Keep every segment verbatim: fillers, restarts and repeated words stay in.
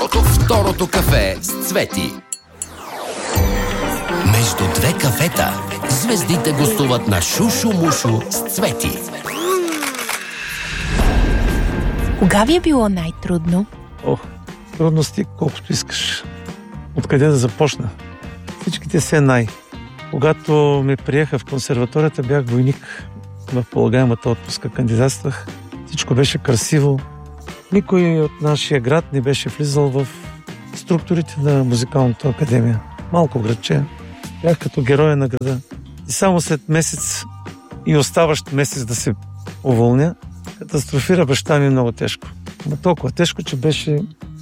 Второто кафе с Цвети. Между две кафета звездите гостуват на Шушу-мушу с Цвети. Кога ви е било най-трудно? Ох, трудности колкото искаш. Откъде да започна? Всичките се най. Когато ме приеха в консерваторията, бях войник. В полагаемата отпуска кандидатствах. Всичко беше красиво. Никой от нашия град не беше влизал в структурите на музикалната академия. Малко градче. Бях като героя на града. И само след месец и оставащ месец да се уволня, катастрофира баща ми много тежко. Но толкова тежко, че беше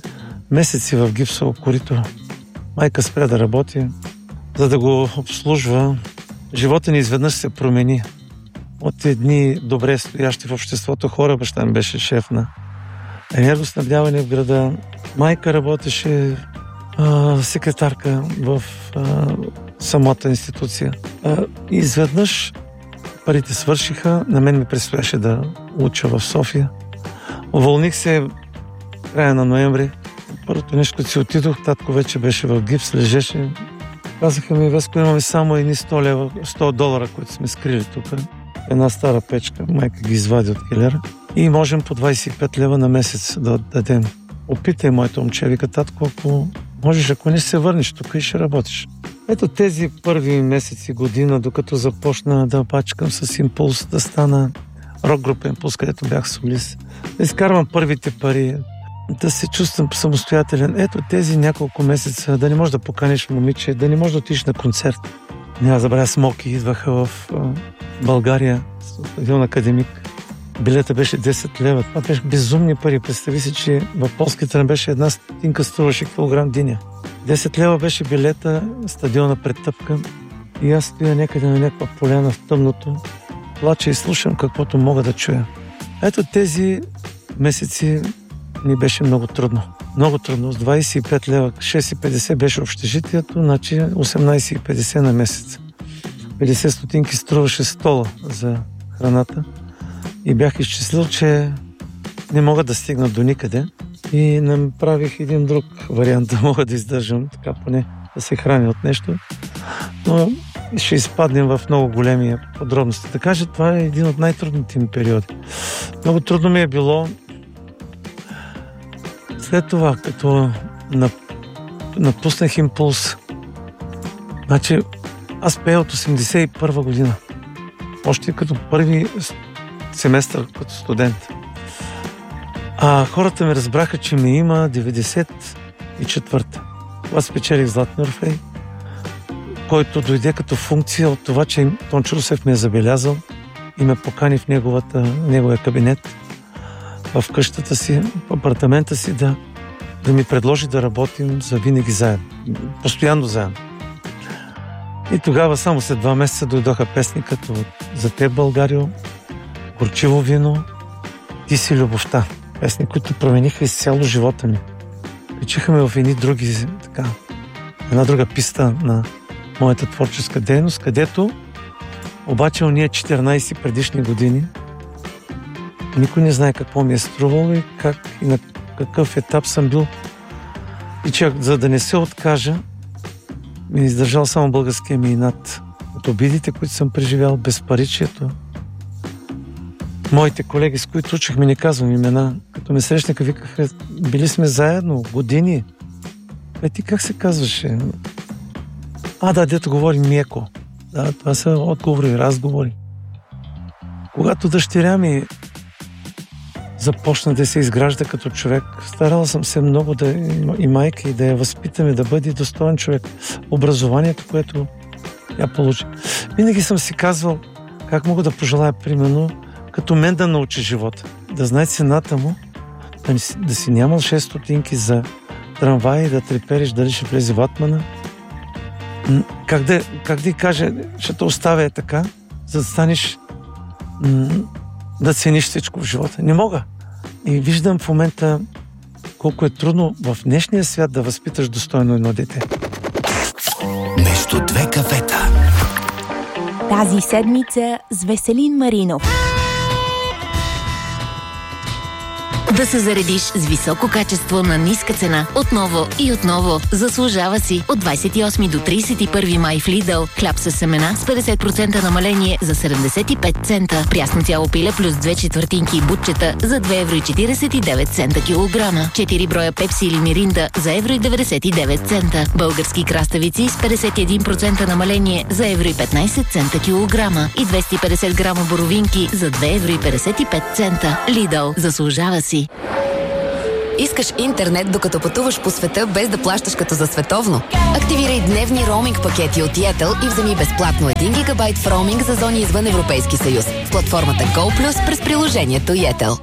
месеци в гипсово корито. Майка спря да работи, за да го обслужва. Живота ни изведнъж се промени. От едни добре стоящи в обществото хора, баща ми беше шеф на енергоснабдяване в града. Майка работеше а, секретарка в а, самата институция. А, и изведнъж парите свършиха. На мен ми предстояше да уча в София. Уволних се в края на ноември. Първото нещо, като си отидох, татко вече беше в гипс, лежеше. Казаха ми, Веско, имаме само едни сто лева, сто долара, които сме скрили тук. Една стара печка, майка ги извади от килера. И можем по двайсет и пет лева на месец да дадем. Опитай, моето момче, вика, татко, ако можеш, ако не се върнеш тук и ще работиш. Ето тези първи месеци, година, докато започна да пачкам с Импулс, да стана рок-група Импулс, където бях солист. Да изкарвам първите пари, да се чувствам самостоятелен. Ето тези няколко месеца, да не можеш да поканиш момиче, да не можеш да отидеш на концерт. Няма забравя, Смоки идваха в а, България, стадион Академик. Билета беше десет лева. Това беше безумни пари. Представи си, че в полските не беше една стотинка, струваше килограм диня. десет лева беше билета, стадиона претъпкан. И аз стоя някъде на някаква поляна в тъмното, плача и слушам каквото мога да чуя. Ето тези месеци ни беше много трудно. Много трудно. С двайсет и пет лева, шест и петдесет беше общежитието, значи осемнайсет и петдесет на месец. петдесет стотинки струваше стола за храната. И бях изчислил, че не мога да стигна до никъде. И направих един друг вариант да мога да издържам, така поне да се храня от нещо. Но ще изпаднем в много големи подробности. Така че това е един от най-трудните ми периоди. Много трудно ми е било след това, като напуснах Импулс. Значи, аз пея от осемдесет и първа година. Още като първи семестър като студент. А хората ме разбраха, че ме има деветдесет и четвърта. Аз спечелих Златен Орфей, който дойде като функция от това, че Тончо Русев ме е забелязал и ме покани в неговата, неговия кабинет, в къщата си, в апартамента си, да, да ми предложи да работим за винаги заедно. Постоянно заедно. И тогава само след два месеца дойдоха песни като За теб, Българио, Горчиво вино, Ти си любовта. Песни, които промениха изцяло живота ми. Качиха ме в едни други, така, една друга писта на моята творческа дейност, където обаче ония четиринайсет предишни години никой не знае какво ми е струвало и как и на какъв етап съм бил. И че за да не се откажа, ми е издържал само българския ми инат. От обидите, които съм преживял, безпаричието. Моите колеги, с които учихме, не казвам имена, като ме срещнаха, викаха, били сме заедно години. Е, ти как се казваше? А, да, дето говори Меко. Да, това са отговори, разговори. Когато дъщеря ми започна да се изгражда като човек, старала съм се много да и майка, и да я възпитаме, да бъде достоен човек. Образованието, което я получи. Винаги съм си казвал как мога да пожелая, примерно, като мен да научи живота. Да знае цената му, да, не, да си нямал шест стотинки за трамвай и да трепериш дали ще влезе ватмана. Как да, как да кажа, ще те оставя е така, за да станеш м- да цениш всичко в живота. Не мога. И виждам в момента колко е трудно в днешния свят да възпиташ достойно едно дете. Между две кафета. Тази седмица с Веселин Маринов. Да се заредиш с високо качество на ниска цена. Отново и отново. Заслужава си. От двадесет и осми до тридесет и първи май в Lidl. Хляб със семена с петдесет процента намаление за седемдесет и пет цента. Прясно цяло пиле плюс две четвъртинки бутчета за две евро и четиридесет и девет цента килограма. четири броя пепси или миринда за евро и деветдесет и девет цента. Български краставици с петдесет и един процента намаление за евро и петнадесет цента килограма. И двеста и петдесет грама боровинки за две евро и петдесет и пет цента. Lidl. Заслужава си. Искаш интернет, докато пътуваш по света, без да плащаш като за световно? Активирай дневни роуминг пакети от Yettel и вземи безплатно един гигабайт в роуминг за зони извън Европейски съюз в платформата GoPlus през приложението Yettel.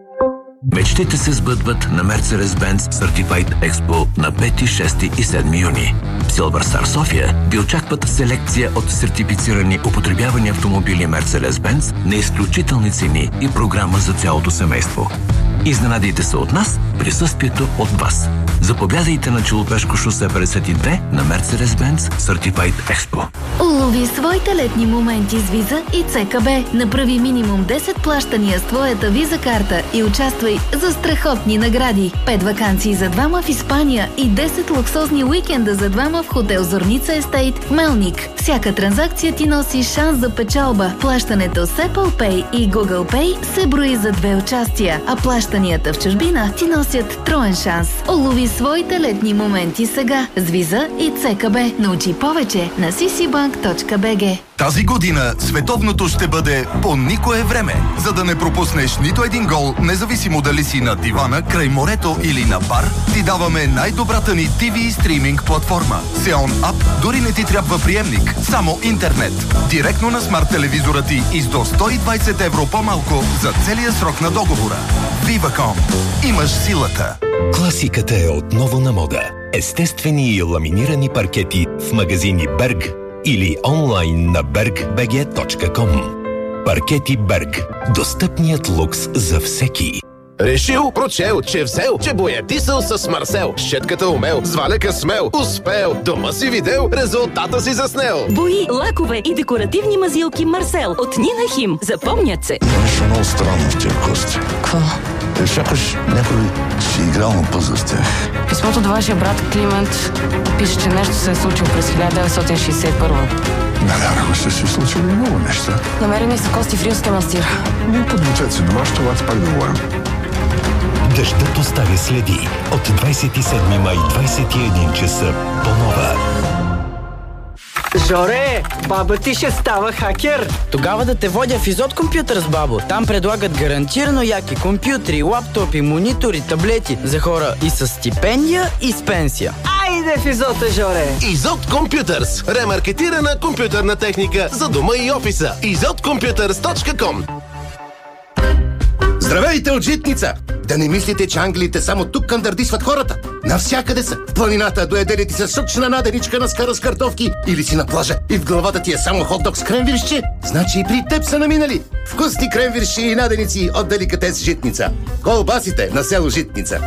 Мечтите се сбъдват на Mercedes-Benz Certified Expo на пети, шести и седми юни. В Silver Star София ви очакват селекция от сертифицирани употребявани автомобили Mercedes-Benz на изключителни цени и програма за цялото семейство. Изненадайте се от нас, присъствието от вас. Заповядайте на Челопешко шосе петдесет и две на Mercedes-Benz Certified Expo. Улови своите летни моменти с Виза и ЦКБ. Направи минимум десет плащания с твоята Виза карта и участвай за страхотни награди. пет ваканции за двама в Испания и десет луксозни уикенда за двама в хотел Зорница Естейт, Мелник. Всяка транзакция ти носи шанс за печалба. Плащането с Apple Pay и Google Pay се брои за две участия, а плащанията в чужбина ти носят троен шанс. Улови своите летни моменти сега с Виза и ЦКБ. Научи повече на си си банк точка би джи. Тази година световното ще бъде по никое време, за да не пропуснеш нито един гол, независимо дали си на дивана, край морето или на бар, ти даваме най-добрата ни ти ви стриминг платформа. Xeon App, дори не ти трябва приемник, само интернет. Директно на смарт телевизора ти и с до сто и двадесет евро по-малко за целия срок на договора. Viva.com. Имаш силата. Класиката е отново на мода. Естествени и ламинирани паркети в магазини Берг или онлайн на берг би джи точка ком. Паркети Берг. Достъпният лукс за всеки. Решил, прочел, че взел, че боядисал с Марсел. Щетката умел, зваляка смел, успел. Дома си видел, резултата си заснел. Бои, лакове и декоративни мазилки Марсел от Нина Хим. Запомнят се. Нещо много странно в тия кости. Какво? Е, сякаш някой си играл на пъзъл с тях. Писмото до вашия брат Климент пише, че нещо се е случило през хиляда деветстотин шейсет и първа. Навярно са се случили много неща. Намерени са кости в Рилския манастир. Не подгответе се дома, ще вас пак да говорим. Дъждът оставя следи. От двадесет и седми май, двадесет и един часа по Нова. Жоре, баба ти ще става хакер. Тогава да те водя в Изот Компютърс, бабо. Там предлагат гарантирано яки компютри, лаптопи, монитори, таблети за хора и с стипендия, и с пенсия. Айде в Изота, Жоре! Изот Компютърс. Ремаркетирана компютърна техника за дома и офиса. изот компютърс точка ком. Здравейте от Житница! Да не мислите, че англиите само тук кандардисват хората. Навсякъде са. В планината доедели ти се сочна наденичка на скара с картофки или си на плажа и в главата ти е само хот-дог с кренвирши. Значи и при теб са наминали. Вкусни кренвирши и наденици от деликатес Житница. Колбасите на село Житница.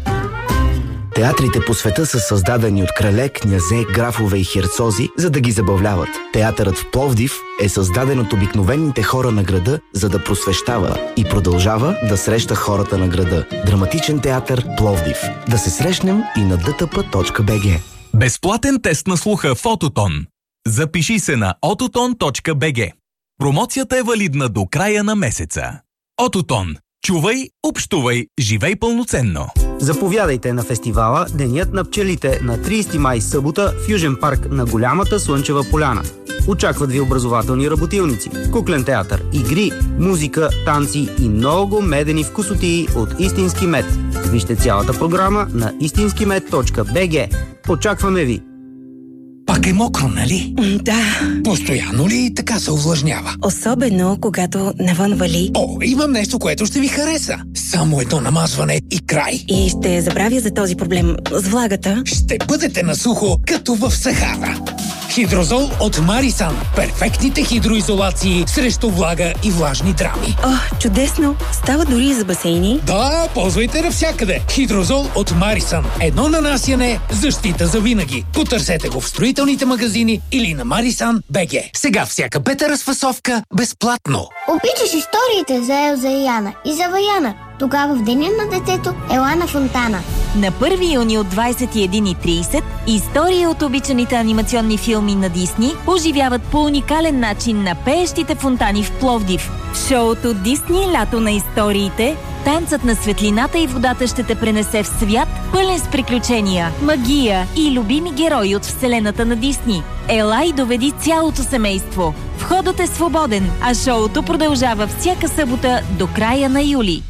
Театрите по света са създадени от крале, князе, графове и херцози, за да ги забавляват. Театърът в Пловдив е създаден от обикновените хора на града, за да просвещава и продължава да среща хората на града. Драматичен театър Пловдив. Да се срещнем и на ди ти пи точка би джи. Безплатен тест на слуха в Ототон. Запиши се на ототон точка би джи. Промоцията е валидна до края на месеца. Ототон. Чувай, общувай, живей пълноценно. Заповядайте на фестивала Денят на пчелите на тридесети май, събота в Южен парк на голямата Слънчева поляна. Очакват ви образователни работилници, куклен театър, игри, музика, танци и много медени вкусотии от истински мед. Вижте цялата програма на истински мед точка би джи. Очакваме ви! Пак е мокро, нали? Да. Постоянно ли така се увлажнява? Особено, когато навън вали. О, имам нещо, което ще ви хареса. Само едно намазване и край. И ще забравя за този проблем с влагата. Ще бъдете на сухо, като в Сахара. Хидрозол от Марисан. Перфектните хидроизолации срещу влага и влажни драми. О, чудесно! Става дори и за басейни. Да, ползвайте навсякъде. Хидрозол от Марисан. Едно нанасяне, защита за винаги. Потърсете го в строителните магазини или на Марисан точка би джи. Сега всяка пета разфасовка безплатно. Обичаш историите за Елза и Яна и за Ваяна. Тогава в деня на детето ела на фонтана. На първи юни от двадесет и една и тридесет истории от обичаните анимационни филми на Дисни оживяват по уникален начин на пеещите фонтани в Пловдив. В шоуто Дисни лято на историите танцът на светлината и водата ще те пренесе в свят, пълен с приключения, магия и любими герои от вселената на Дисни. Ела и доведи цялото семейство. Входът е свободен, а шоуто продължава всяка събота до края на юли.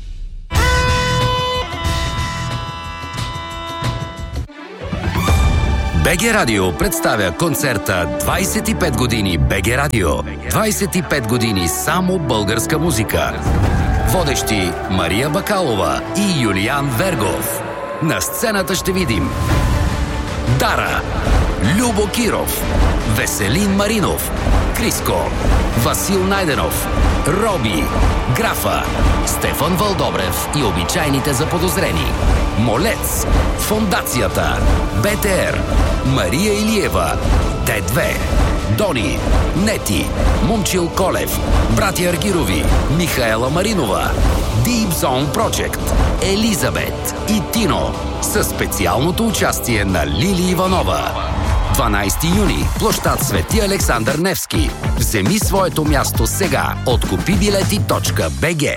БГ Радио представя концерта двадесет и пет години БГ Радио. двадесет и пет години само българска музика. Водещи Мария Бакалова и Юлиан Вергов. На сцената ще видим Дара, Любо Киров, Веселин Маринов, Криско, Васил Найденов, Роби, Графа, Стефан Вълдобрев и обичайните заподозрени. Молец, Фондацията, БТР, Мария Илиева, Д две, Дони, Нети, Момчил Колев, братя Аргирови, Михаела Маринова, Deep Zone Project, Елизабет и Тино със специалното участие на Лили Иванова. дванадесети юни, площад Свети Александър Невски. Вземи своето място сега от купи билети точка би джи.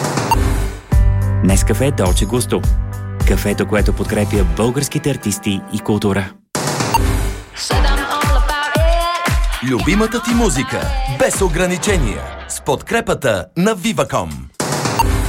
Нескафе Долче Густо. Кафето, което подкрепя българските артисти и култура. Любимата ти музика без ограничения с подкрепата на Viva точка com.